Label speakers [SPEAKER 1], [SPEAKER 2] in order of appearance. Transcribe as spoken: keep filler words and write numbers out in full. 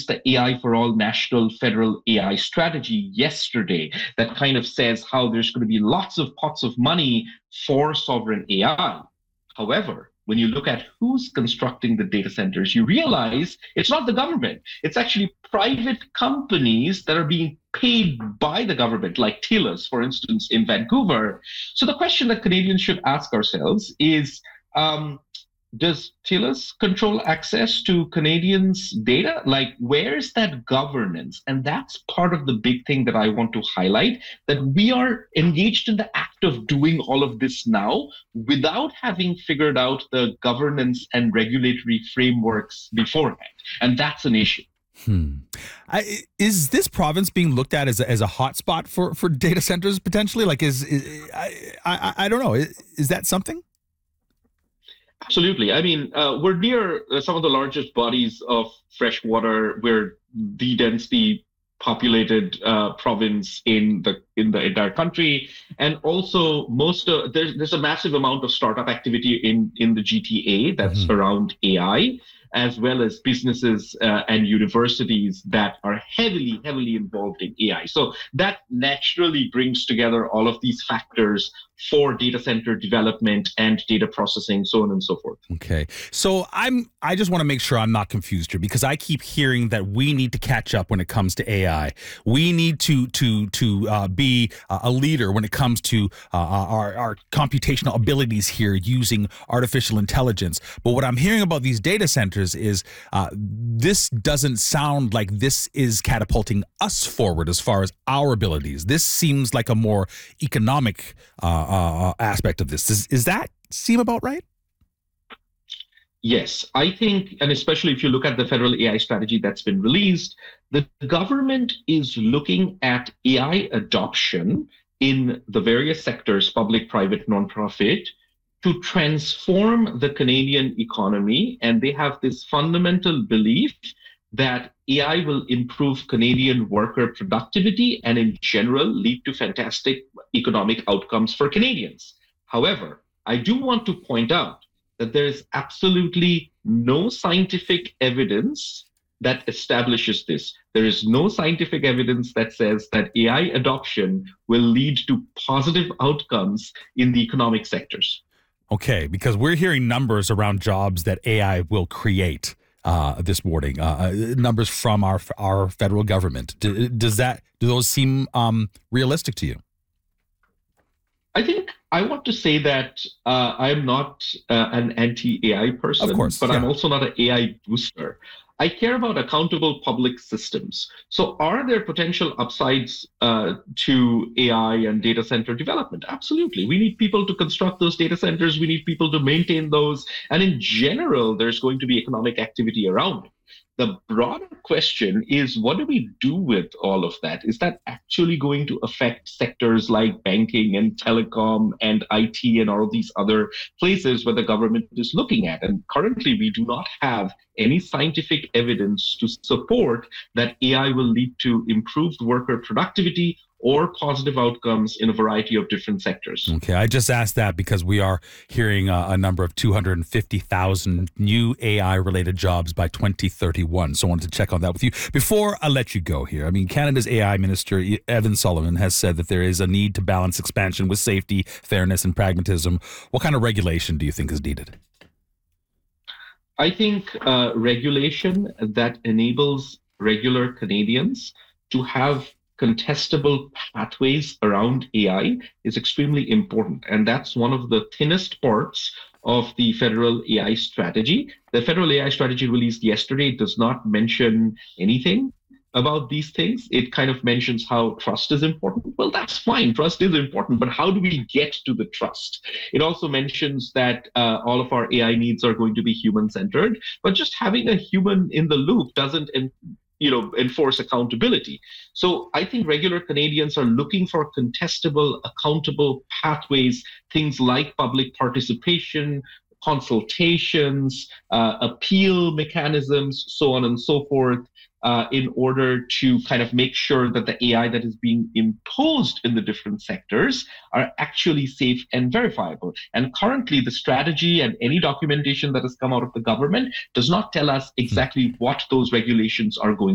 [SPEAKER 1] released the A I for All National Federal A I Strategy yesterday that kind of says how there's going to be lots of pots of money for sovereign A I. However, when you look at who's constructing the data centers, you realize it's not the government. It's actually private companies that are being paid by the government, like TELUS, for instance, in Vancouver. So the question that Canadians should ask ourselves is, um, does TELUS control access to Canadians' data? Like, where's that governance? And that's part of the big thing that I want to highlight, that we are engaged in the act of doing all of this now without having figured out the governance and regulatory frameworks beforehand. And that's an issue.
[SPEAKER 2] Hmm. I, is this province being looked at as a, as a hotspot for, for data centers potentially? Like, is, is I, I I don't know. Is, is that something?
[SPEAKER 1] Absolutely. I mean, uh, we're near uh, some of the largest bodies of fresh water. We're the densely populated uh, province in the in the entire country, and also most of there's there's a massive amount of startup activity in in the G T A that's mm-hmm. around A I, as well as businesses uh, and universities that are heavily heavily involved in A I. So that naturally brings together all of these factors for data center development and data processing, so on and so forth.
[SPEAKER 2] Okay. So I'm I just want to make sure I'm not confused here, because I keep hearing that we need to catch up when it comes to A I. We need to to to uh, be a leader when it comes to uh, our, our computational abilities here using artificial intelligence. But what I'm hearing about these data centers is uh, this doesn't sound like this is catapulting us forward as far as our abilities. This seems like a more economic uh, Uh, aspect of this. Does, is that seem about right?
[SPEAKER 1] Yes, I think, and especially if you look at the federal A I strategy that's been released, the government is looking at A I adoption in the various sectors, public, private, nonprofit, to transform the Canadian economy. And they have this fundamental belief that A I will improve Canadian worker productivity and in general lead to fantastic economic outcomes for Canadians. However, I do want to point out that there is absolutely no scientific evidence that establishes this. There is no scientific evidence that says that A I adoption will lead to positive outcomes in the economic sectors.
[SPEAKER 2] Okay, because we're hearing numbers around jobs that A I will create. Uh, this morning, uh, numbers from our our federal government. Do, does that do those seem um, realistic to you?
[SPEAKER 1] I think I want to say that uh, I'm not uh, an anti-A I person,
[SPEAKER 2] of course,
[SPEAKER 1] but
[SPEAKER 2] yeah.
[SPEAKER 1] I'm also not an A I booster. I care about accountable public systems. So are there potential upsides uh, to A I and data center development? Absolutely. We need people to construct those data centers. We need people to maintain those. And in general, there's going to be economic activity around it. The broader question is, what do we do with all of that? Is that actually going to affect sectors like banking and telecom and I T and all of these other places where the government is looking at? And currently, we do not have any scientific evidence to support that A I will lead to improved worker productivity or positive outcomes in a variety of different sectors.
[SPEAKER 2] Okay, I just asked that because we are hearing uh, a number of two hundred fifty thousand new A I-related jobs by twenty thirty-one. So I wanted to check on that with you. Before I let you go here, I mean, Canada's A I Minister, Evan Sullivan, has said that there is a need to balance expansion with safety, fairness, and pragmatism. What kind of regulation do you think is needed?
[SPEAKER 1] I think uh, regulation that enables regular Canadians to have contestable pathways around A I is extremely important. And that's one of the thinnest parts of the federal A I strategy. The federal A I strategy released yesterday does not mention anything about these things. It kind of mentions how trust is important. Well, that's fine. Trust is important, but how do we get to the trust? It also mentions that uh, all of our A I needs are going to be human-centered, but just having a human in the loop doesn't en- you know, enforce accountability. So I think regular Canadians are looking for contestable, accountable pathways, things like public participation, consultations, uh, appeal mechanisms, so on and so forth, uh, in order to kind of make sure that the A I that is being imposed in the different sectors are actually safe and verifiable. And currently, the strategy and any documentation that has come out of the government does not tell us exactly what those regulations are going